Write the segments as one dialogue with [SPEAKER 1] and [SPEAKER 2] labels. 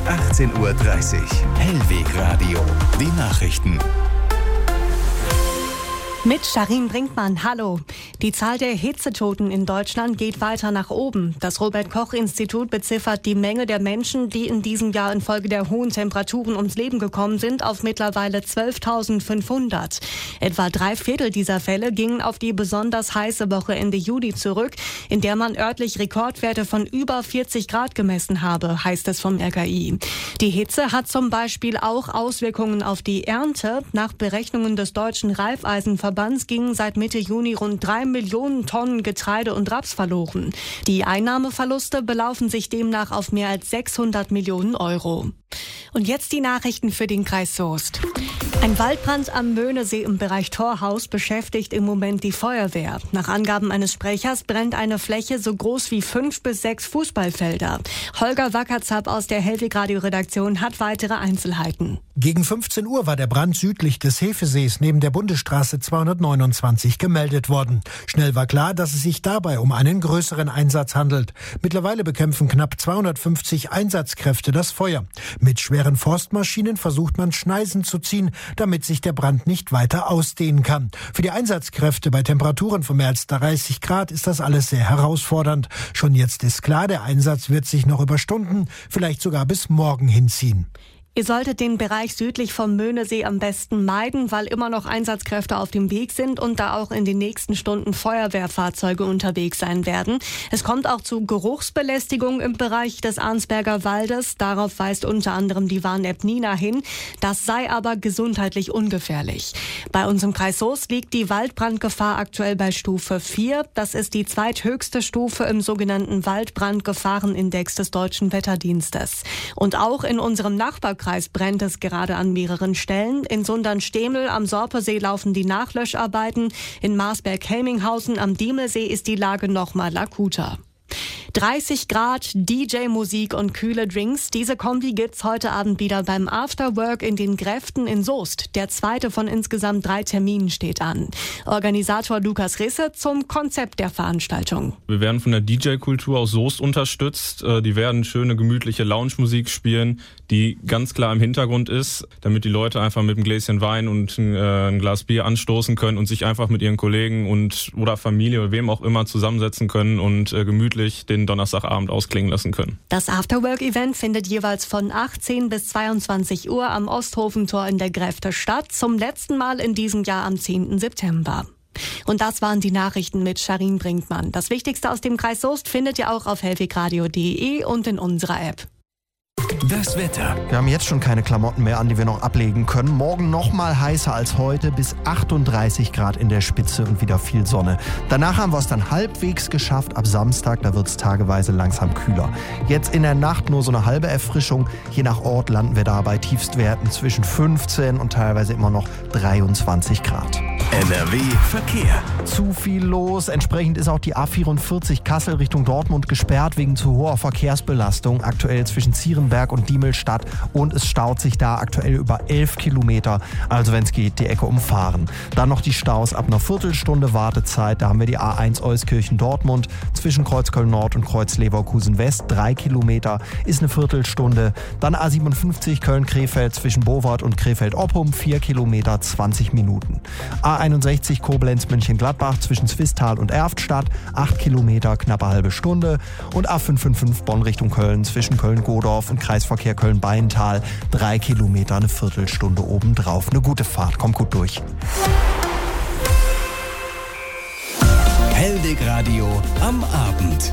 [SPEAKER 1] 18:30 Uhr. Hellweg Radio. Die Nachrichten.
[SPEAKER 2] Mit Sharin Brinkmann, hallo. Die Zahl der Hitzetoten in Deutschland geht weiter nach oben. Das Robert-Koch-Institut beziffert die Menge der Menschen, die in diesem Jahr infolge der hohen Temperaturen ums Leben gekommen sind, auf mittlerweile 12.500. Etwa 3/4 dieser Fälle gingen auf die besonders heiße Woche Ende Juli zurück, in der man örtlich Rekordwerte von über 40 Grad gemessen habe, heißt es vom RKI. Die Hitze hat zum Beispiel auch Auswirkungen auf die Ernte. Nach Berechnungen des Deutschen Raiffeisenverbands gingen seit Mitte Juni rund 3 Millionen Tonnen Getreide und Raps verloren. Die Einnahmeverluste belaufen sich demnach auf mehr als 600 Millionen Euro. Und jetzt die Nachrichten für den Kreis Soest. Ein Waldbrand am Möhnesee im Bereich Torhaus beschäftigt im Moment die Feuerwehr. Nach Angaben eines Sprechers brennt eine Fläche so groß wie 5 bis 6 Fußballfelder. Holger Wackerzapp aus der Hellweg-Radio-Redaktion hat weitere Einzelheiten.
[SPEAKER 3] Gegen 15 Uhr war der Brand südlich des Hefesees neben der Bundesstraße 229 gemeldet worden. Schnell war klar, dass es sich dabei um einen größeren Einsatz handelt. Mittlerweile bekämpfen knapp 250 Einsatzkräfte das Feuer. Mit schweren Forstmaschinen versucht man Schneisen zu ziehen, damit sich der Brand nicht weiter ausdehnen kann. Für die Einsatzkräfte bei Temperaturen von mehr als 30 Grad ist das alles sehr herausfordernd. Schon jetzt ist klar, der Einsatz wird sich noch über Stunden, vielleicht sogar bis morgen hinziehen.
[SPEAKER 2] Ihr solltet den Bereich südlich vom Möhnesee am besten meiden, weil immer noch Einsatzkräfte auf dem Weg sind und da auch in den nächsten Stunden Feuerwehrfahrzeuge unterwegs sein werden. Es kommt auch zu Geruchsbelästigung im Bereich des Arnsberger Waldes. Darauf weist unter anderem die Warn-App Nina hin. Das sei aber gesundheitlich ungefährlich. Bei uns im Kreis Soest liegt die Waldbrandgefahr aktuell bei Stufe 4. Das ist die zweithöchste Stufe im sogenannten Waldbrandgefahrenindex des Deutschen Wetterdienstes. Und auch in unserem Nachbarkreis brennt es gerade an mehreren Stellen. In Sundern-Stemel am Sorpesee laufen die Nachlöscharbeiten. In Marsberg-Helminghausen am Diemelsee ist die Lage nochmal akuter. 30 Grad, DJ-Musik und kühle Drinks. Diese Kombi gibt's heute Abend wieder beim Afterwork in den Gräften in Soest. Der zweite von insgesamt 3 Terminen steht an. Organisator Lukas Risse zum Konzept der Veranstaltung.
[SPEAKER 4] Wir werden von der DJ-Kultur aus Soest unterstützt. Die werden schöne, gemütliche Lounge-Musik spielen, die ganz klar im Hintergrund ist, damit die Leute einfach mit einem Gläschen Wein und ein Glas Bier anstoßen können und sich einfach mit ihren Kollegen und oder Familie oder wem auch immer zusammensetzen können und gemütlich den Donnerstagabend ausklingen lassen können.
[SPEAKER 2] Das Afterwork-Event findet jeweils von 18 bis 22 Uhr am Osthofentor in der Gräfte statt. Zum letzten Mal in diesem Jahr am 10. September. Und das waren die Nachrichten mit Sharin Brinkmann. Das Wichtigste aus dem Kreis Soest findet ihr auch auf hellwegradio.de und in unserer App.
[SPEAKER 1] Das Wetter.
[SPEAKER 5] Wir haben jetzt schon keine Klamotten mehr an, die wir noch ablegen können. Morgen noch mal heißer als heute, bis 38 Grad in der Spitze und wieder viel Sonne. Danach haben wir es dann halbwegs geschafft. Ab Samstag, da wird es tageweise langsam kühler. Jetzt in der Nacht nur so eine halbe Erfrischung. Je nach Ort landen wir da bei Tiefstwerten zwischen 15 und teilweise immer noch 23 Grad.
[SPEAKER 1] NRW Verkehr.
[SPEAKER 5] Zu viel los. Entsprechend ist auch die A44 Kassel Richtung Dortmund gesperrt wegen zu hoher Verkehrsbelastung. Aktuell zwischen Zierenberg und Diemelstadt. Und es staut sich da aktuell über 11 Kilometer. Also wenn es geht, die Ecke umfahren. Dann noch die Staus ab einer Viertelstunde Wartezeit. Da haben wir die A1 Euskirchen-Dortmund zwischen Kreuzköln Nord und Kreuz Leverkusen West. 3 Kilometer ist eine Viertelstunde. Dann A57 Köln-Krefeld zwischen Bowart und Krefeld-Oppum. 4 Kilometer, 20 Minuten. A61 Koblenz-Mönchengladbach zwischen Zwistal und Erftstadt, 8 Kilometer, knappe halbe Stunde. Und A555 Bonn Richtung Köln zwischen Köln-Godorf und Kreisverkehr Köln-Beintal, 3 Kilometer, eine Viertelstunde obendrauf. Eine gute Fahrt, kommt gut durch.
[SPEAKER 1] Hellweg Radio am Abend.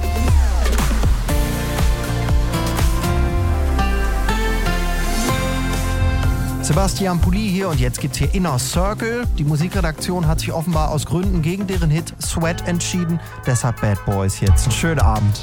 [SPEAKER 5] Sebastian Pulli hier und jetzt gibt's hier Inner Circle. Die Musikredaktion hat sich offenbar aus Gründen gegen deren Hit Sweat entschieden. Deshalb Bad Boys jetzt. Einen schönen Abend.